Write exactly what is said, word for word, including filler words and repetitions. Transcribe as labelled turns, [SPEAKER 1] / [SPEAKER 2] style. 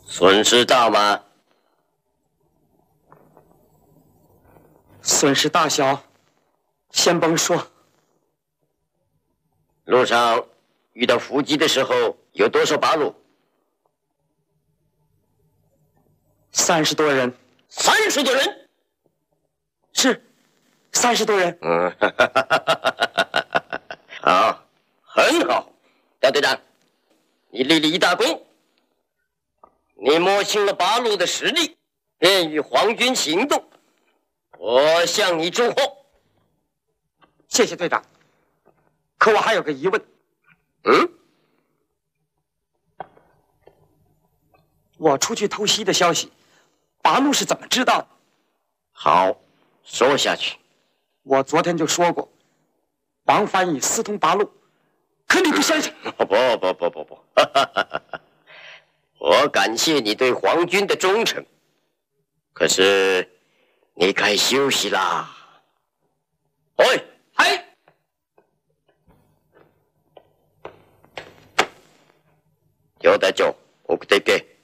[SPEAKER 1] 损失大吗？
[SPEAKER 2] 损失大小，先甭说。
[SPEAKER 1] 路上遇到伏击的时候，有多少八路？
[SPEAKER 2] 三十多人。
[SPEAKER 1] 三十多人？
[SPEAKER 2] 是，三十多人。
[SPEAKER 1] 嗯，好，很好，大队长，你立了一大功。你摸清了八路的实力，便与皇军行动。我向你祝贺。
[SPEAKER 2] 谢谢队长。可我还有个疑问。
[SPEAKER 1] 嗯？
[SPEAKER 2] 我出去偷袭的消息，八路是怎么知道的？
[SPEAKER 1] 好，说下去。
[SPEAKER 2] 我昨天就说过，王翻译私通八路，可你不相信。
[SPEAKER 1] 不不不不不，我感谢你对皇军的忠诚，可是你该休息啦。喂，
[SPEAKER 2] 嗨！
[SPEAKER 1] 有得救，送ってけ。